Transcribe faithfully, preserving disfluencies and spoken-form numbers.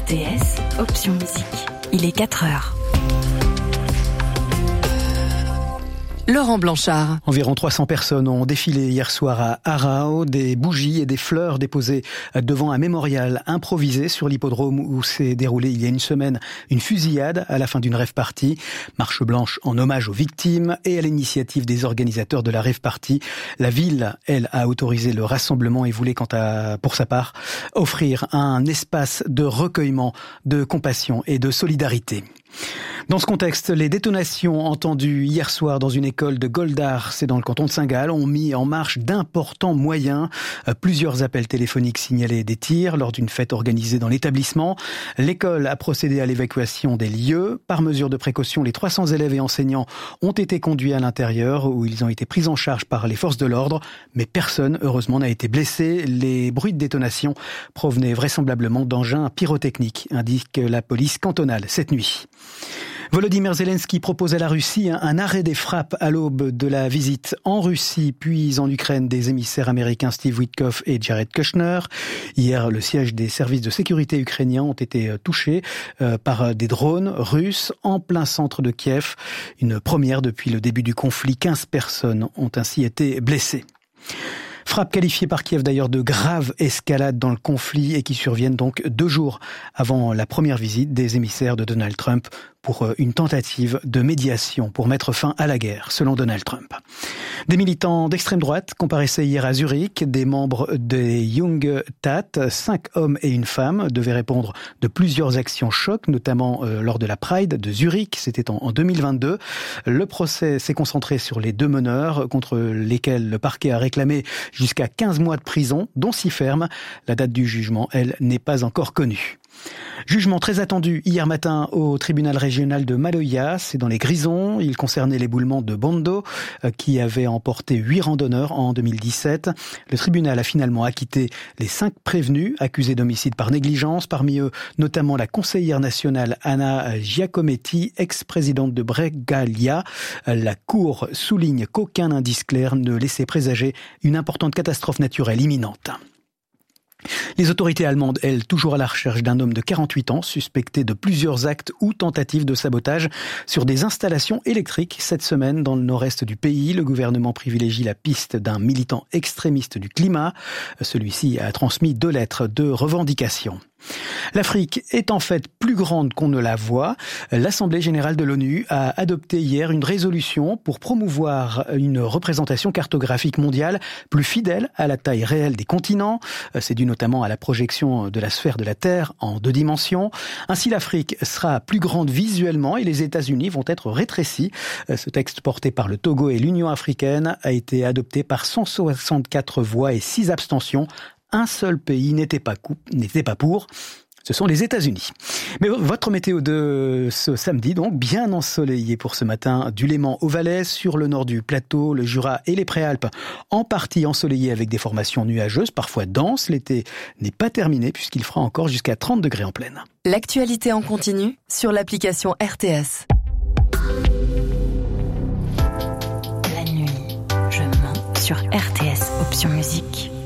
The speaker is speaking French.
T S, option musique. Il est quatre heures. Laurent Blanchard. Environ trois cents personnes ont défilé hier soir à Arao, des bougies et des fleurs déposées devant un mémorial improvisé sur l'hippodrome où s'est déroulée il y a une semaine une fusillade à la fin d'une rave party. Marche blanche en hommage aux victimes et à l'initiative des organisateurs de la rave party. La ville, elle, a autorisé le rassemblement et voulait, quant à, pour sa part, offrir un espace de recueillement, de compassion et de solidarité. Dans ce contexte, les détonations entendues hier soir dans une école de Goldar, c'est dans le canton de Saint-Gall, ont mis en marche d'importants moyens. Plusieurs appels téléphoniques signalaient des tirs lors d'une fête organisée dans l'établissement. L'école a procédé à l'évacuation des lieux. Par mesure de précaution, les trois cents élèves et enseignants ont été conduits à l'intérieur où ils ont été pris en charge par les forces de l'ordre. Mais personne, heureusement, n'a été blessé. Les bruits de détonation provenaient vraisemblablement d'engins pyrotechniques, indique la police cantonale cette nuit. Volodymyr Zelensky propose à la Russie un arrêt des frappes à l'aube de la visite en Russie puis en Ukraine des émissaires américains Steve Witkoff et Jared Kushner. Hier, le siège des services de sécurité ukrainiens ont été touchés par des drones russes en plein centre de Kiev. Une première depuis le début du conflit. quinze personnes ont ainsi été blessées. Frappe qualifiée par Kiev d'ailleurs de grave escalade dans le conflit et qui surviennent donc deux jours avant la première visite des émissaires de Donald Trump pour une tentative de médiation pour mettre fin à la guerre, selon Donald Trump. Des militants d'extrême droite comparaissaient hier à Zurich. Des membres des Junge Tat, cinq hommes et une femme, devaient répondre de plusieurs actions chocs, notamment euh, lors de la Pride de Zurich. C'était en, en deux mille vingt-deux. Le procès s'est concentré sur les deux meneurs, contre lesquels le parquet a réclamé jusqu'à quinze mois de prison, dont six fermes. La date du jugement, elle, n'est pas encore connue. Jugement très attendu hier matin au tribunal régional de Maloya, c'est dans les Grisons. Il concernait l'éboulement de Bondo qui avait emporté huit randonneurs en deux mille dix-sept. Le tribunal a finalement acquitté les cinq prévenus accusés d'homicide par négligence, parmi eux notamment la conseillère nationale Anna Giacometti, ex-présidente de Bregalia. La Cour souligne qu'aucun indice clair ne laissait présager une importante catastrophe naturelle imminente. Les autorités allemandes, elles, toujours à la recherche d'un homme de quarante-huit ans, suspecté de plusieurs actes ou tentatives de sabotage sur des installations électriques. Cette semaine, dans le nord-est du pays, le gouvernement privilégie la piste d'un militant extrémiste du climat. Celui-ci a transmis deux lettres de revendication. L'Afrique est en fait plus grande qu'on ne la voit. L'Assemblée générale de l'ONU a adopté hier une résolution pour promouvoir une représentation cartographique mondiale plus fidèle à la taille réelle des continents. C'est dû notamment à la projection de la sphère de la Terre en deux dimensions. Ainsi, l'Afrique sera plus grande visuellement et les États-Unis vont être rétrécis. Ce texte porté par le Togo et l'Union africaine a été adopté par cent soixante-quatre voix et six abstentions. Un seul pays n'était pas, coup, n'était pas pour, ce sont les États-Unis. Mais votre météo de ce samedi, donc, bien ensoleillé pour ce matin, du Léman au Valais, sur le nord du plateau, le Jura et les Préalpes, en partie ensoleillé avec des formations nuageuses, parfois denses. L'été n'est pas terminé puisqu'il fera encore jusqu'à trente degrés en pleine. L'actualité en continu sur l'application R T S. La nuit, je mens sur R T S, option musique.